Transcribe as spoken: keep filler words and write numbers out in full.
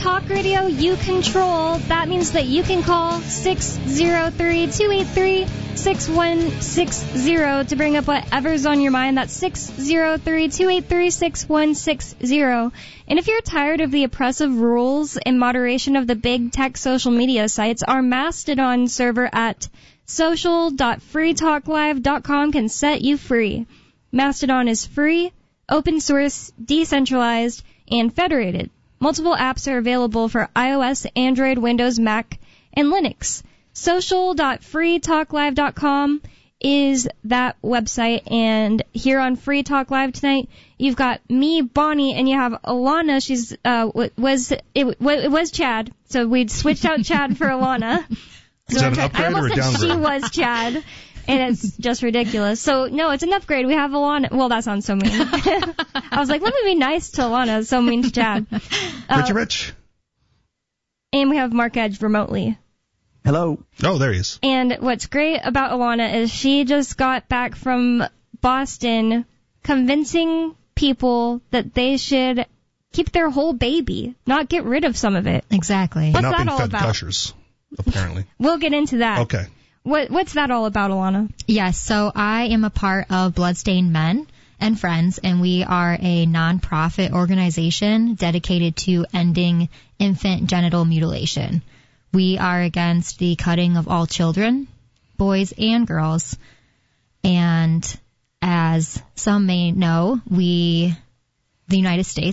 talk radio you control. That means that you can call six oh three, two eight three, six one six zero to bring up whatever's on your mind. That's six oh three, two eight three, six one six zero. And if you're tired of the oppressive rules and moderation of the big tech social media sites, our Mastodon server at social dot free talk live dot com can set you free. Mastodon is free, open source, decentralized, and federated. Multiple apps are available for iOS, Android, Windows, Mac, and Linux. social dot free talk live dot com is that website, and here on Free Talk Live tonight, you've got me, Bonnie, and you have Alana. She's uh was it, it was Chad, so we switched out Chad for Alana. Is that an upgrade I almost or a said downgrade? she was Chad, and it's just ridiculous. So no, it's an upgrade. We have Alana. Well, that sounds so mean. I was like, let me be nice to Alana. It's so mean to Chad. Uh, Richie Rich. And we have Mark Edge remotely. Hello. Oh, there he is. And what's great about Alana is she just got back from Boston convincing people that they should keep their whole baby, not get rid of some of it. Exactly. But What's not that being all fed about? gushers, apparently. We'll get into that. Okay. What What's that all about, Alana? Yes, so I am a part of Bloodstained Men and Friends, and we are a nonprofit organization dedicated to ending infant genital mutilation. We are against the cutting of all children, boys and girls. And as some may know, we, the United States,